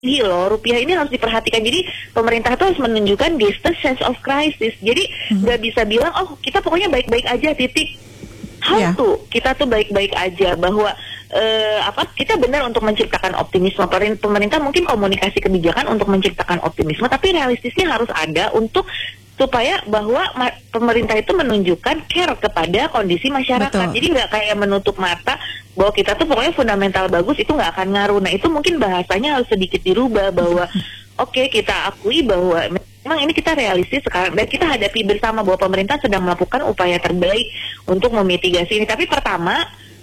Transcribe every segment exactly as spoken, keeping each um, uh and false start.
tinggi loh, rupiah ini harus diperhatikan. Jadi pemerintah tuh harus menunjukkan distance sense of crisis. Jadi nggak hmm. bisa bilang oh kita pokoknya baik-baik aja titik. How yeah. to kita tuh baik-baik aja bahwa uh, apa kita benar untuk menciptakan optimisme. Pemerintah mungkin komunikasi kebijakan untuk menciptakan optimisme, tapi realistisnya harus ada untuk supaya bahwa pemerintah itu menunjukkan care kepada kondisi masyarakat. Betul. Jadi nggak kayak menutup mata bahwa kita tuh pokoknya fundamental bagus itu nggak akan ngaruh. Nah itu mungkin bahasanya harus sedikit dirubah bahwa oke okay, kita akui bahwa memang ini kita realistis sekarang dan kita hadapi bersama bahwa pemerintah sedang melakukan upaya terbaik untuk memitigasi ini. Tapi pertama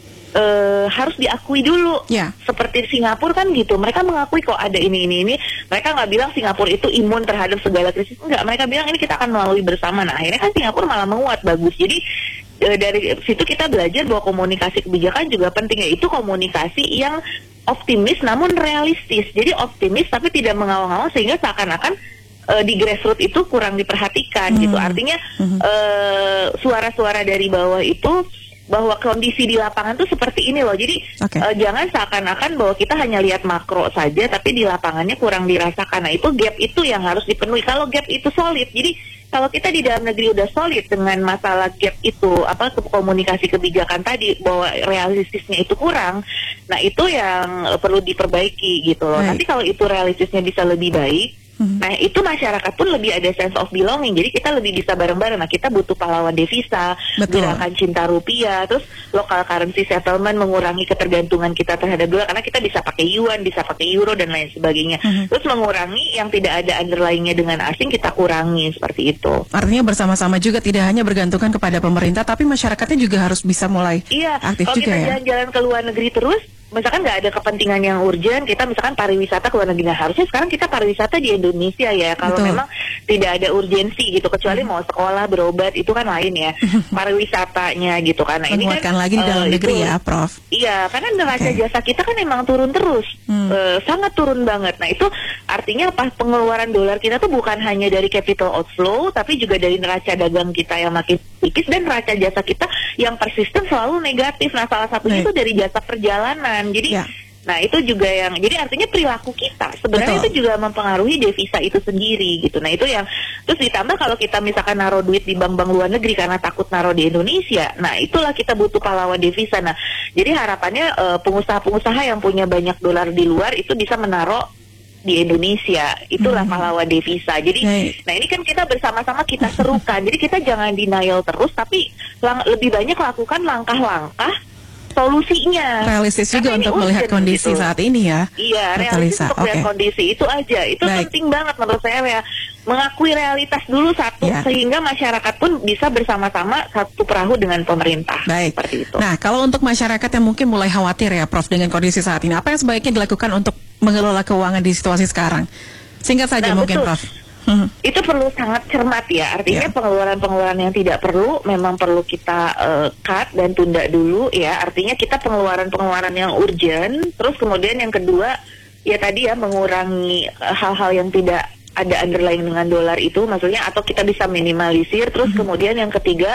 Uh, harus diakui dulu, yeah. seperti Singapura kan gitu, mereka mengakui kok ada ini ini ini, mereka nggak bilang Singapura itu imun terhadap segala krisis, enggak, mereka bilang ini kita akan melalui bersama. Nah akhirnya kan Singapura malah menguat, bagus. Jadi uh, dari situ kita belajar bahwa komunikasi kebijakan juga penting, yaitu komunikasi yang optimis namun realistis. Jadi optimis tapi tidak mengawang-awang sehingga seakan-akan uh, di grassroots itu kurang diperhatikan hmm. gitu. Artinya hmm. uh, suara-suara dari bawah itu bahwa kondisi di lapangan tuh seperti ini loh. Jadi okay. uh, jangan seakan-akan bahwa kita hanya lihat makro saja tapi di lapangannya kurang dirasakan. Nah itu gap itu yang harus dipenuhi. Kalau gap itu solid, jadi kalau kita di dalam negeri udah solid dengan masalah gap itu, apa komunikasi kebijakan tadi bahwa realistisnya itu kurang, nah itu yang perlu diperbaiki gitu loh. Right. Nanti kalau itu realistisnya bisa lebih baik, Hmm. nah itu masyarakat pun lebih ada sense of belonging. Jadi kita lebih bisa bareng-bareng. Nah kita butuh pahlawan devisa, gerakan cinta rupiah, terus local currency settlement, mengurangi ketergantungan kita terhadap dolar karena kita bisa pakai yuan, bisa pakai euro dan lain sebagainya. Hmm. Terus mengurangi yang tidak ada underlyingnya dengan asing, kita kurangi seperti itu. Artinya bersama-sama juga, tidak hanya bergantungan kepada pemerintah, tapi masyarakatnya juga harus bisa mulai iya, aktif juga ya. Kalau kita jalan-jalan ke luar negeri terus, misalkan nggak ada kepentingan yang urgent, kita misalkan pariwisata ke luar negeri, nah harusnya sekarang kita pariwisata di Indonesia ya, kalau Betul. memang tidak ada urgensi gitu, kecuali mau sekolah, berobat, itu kan lain ya, pariwisatanya gitu kan. Nah, ini kan lagi di dalam uh, negeri itu, ya, Prof. Iya, karena neraca okay. jasa kita kan emang turun terus, hmm. uh, sangat turun banget. Nah itu artinya pas pengeluaran dolar kita tuh bukan hanya dari capital outflow, tapi juga dari neraca dagang kita yang makin tipis dan neraca jasa kita yang persisten selalu negatif. Nah salah satunya itu dari jasa perjalanan. Jadi, ya. nah itu juga yang, jadi artinya perilaku kita sebenarnya Betul. itu juga mempengaruhi devisa itu sendiri gitu. Nah itu yang, terus ditambah kalau kita misalkan naruh duit di bank-bank luar negeri karena takut naruh di Indonesia, nah itulah kita butuh pahlawan devisa. Nah jadi harapannya uh, pengusaha-pengusaha yang punya banyak dolar di luar itu bisa menaruh di Indonesia, itulah hmm. pahlawan devisa. Jadi, right. nah ini kan kita bersama-sama kita serukan. Jadi kita jangan denial terus, tapi lang- lebih banyak lakukan langkah-langkah solusinya. Realistis juga untuk melihat kondisi gitu. Saat ini ya. Iya, realistis untuk melihat okay. kondisi itu aja. Itu Baik. penting banget menurut saya ya. Mengakui realitas dulu satu ya. Sehingga masyarakat pun bisa bersama-sama satu perahu dengan pemerintah. Baik. Seperti itu. Nah, kalau untuk masyarakat yang mungkin mulai khawatir ya, Prof, dengan kondisi saat ini, apa yang sebaiknya dilakukan untuk mengelola keuangan di situasi sekarang? Singkat saja nah, mungkin, betul. Prof. Hmm. Itu perlu sangat cermat ya, artinya yeah. pengeluaran-pengeluaran yang tidak perlu memang perlu kita uh, cut dan tunda dulu ya, artinya kita pengeluaran-pengeluaran yang urgent, terus kemudian yang kedua ya tadi ya mengurangi uh, hal-hal yang tidak ada underlying dengan dolar itu, maksudnya atau kita bisa minimalisir, terus hmm. kemudian yang ketiga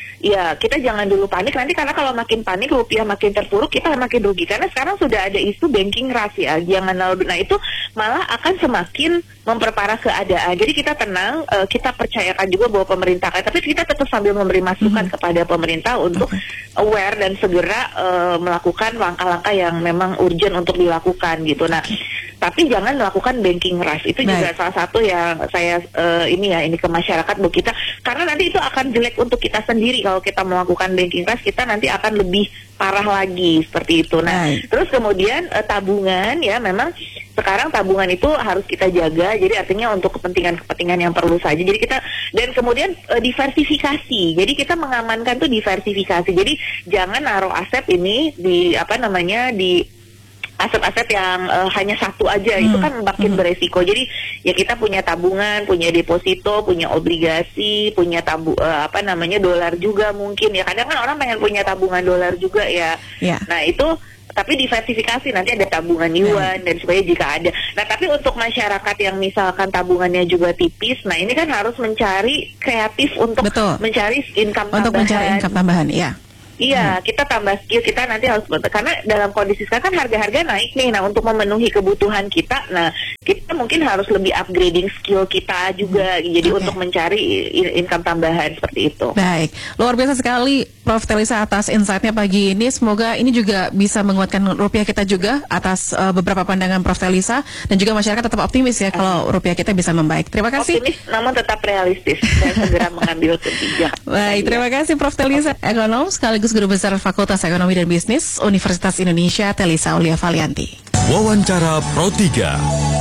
ya kita jangan dulu panik nanti, karena kalau makin panik rupiah makin terpuruk, kita makin rugi karena sekarang sudah ada isu banking rush ya, jangan lalu, nah itu malah akan semakin memperparah keadaan. Jadi kita tenang, uh, kita percayakan juga bahwa pemerintah, tapi kita tetap sambil memberi masukan mm-hmm. kepada pemerintah untuk okay. aware dan segera uh, melakukan langkah-langkah yang memang urgent untuk dilakukan gitu. Nah tapi jangan melakukan banking rush, itu Baik. juga salah satu yang saya uh, ini ya ini ke masyarakat bahwa kita, karena nanti itu akan jelek untuk kita sendiri kalau kita melakukan banking rush, kita nanti akan lebih parah lagi seperti itu. Nah Baik. terus kemudian uh, tabungan ya, memang sekarang tabungan itu harus kita jaga, jadi artinya untuk kepentingan-kepentingan yang perlu saja. Jadi kita, dan kemudian uh, diversifikasi, jadi kita mengamankan tuh diversifikasi, jadi jangan naruh aset ini di apa namanya di aset-aset yang uh, hanya satu aja, hmm. itu kan makin hmm. beresiko. Jadi ya kita punya tabungan, punya deposito, punya obligasi, punya tabu uh, apa namanya dolar juga mungkin ya. Kadang kan orang pengen punya tabungan dolar juga ya. Yeah. Nah itu tapi diversifikasi, nanti ada tabungan yuan yeah. dan sebagainya jika ada. Nah tapi untuk masyarakat yang misalkan tabungannya juga tipis, nah ini kan harus mencari kreatif untuk Betul. mencari income untuk tambahan. mencari income tambahan, ya. Iya, hmm. kita tambah skill, kita nanti harus, karena dalam kondisi sekarang kan harga-harga naik nih. Nah, untuk memenuhi kebutuhan kita, nah kita mungkin harus lebih upgrading skill kita juga. Jadi okay. untuk mencari income tambahan seperti itu. Baik, luar biasa sekali Prof Telisa atas insight-nya pagi ini. Semoga ini juga bisa menguatkan rupiah kita juga atas uh, beberapa pandangan Prof Telisa, dan juga masyarakat tetap optimis ya kalau rupiah kita bisa membaik. Terima kasih. Optimis namun tetap realistis dan segera mengambil kebijakan. Baik, terima kasih Prof Telisa, ekonom sekaligus Guru Besar Fakultas Ekonomi dan Bisnis Universitas Indonesia, Telisa Aulia Valianti. Wawancara Pro tiga.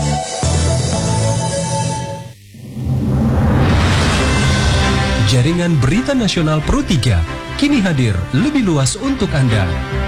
Jaringan Berita Nasional Pro tiga kini hadir lebih luas untuk Anda.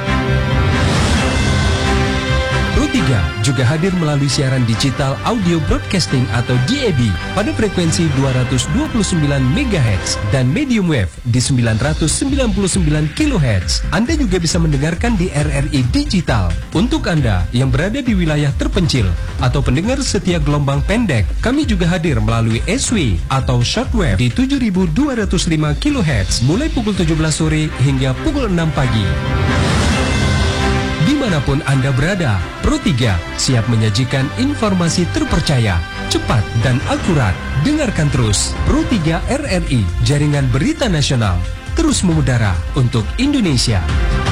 Pro tiga juga hadir melalui siaran digital audio broadcasting atau D A B pada frekuensi dua ratus dua puluh sembilan megahertz dan medium wave di sembilan ratus sembilan puluh sembilan kilohertz. Anda juga bisa mendengarkan di R R I Digital. Untuk Anda yang berada di wilayah terpencil atau pendengar setia gelombang pendek, kami juga hadir melalui S W atau shortwave di tujuh ribu dua ratus lima kilohertz mulai pukul tujuh belas sore hingga pukul enam pagi. Dimanapun Anda berada, Pro tiga siap menyajikan informasi terpercaya, cepat dan akurat. Dengarkan terus Pro tiga R R I, Jaringan Berita Nasional, terus mengudara untuk Indonesia.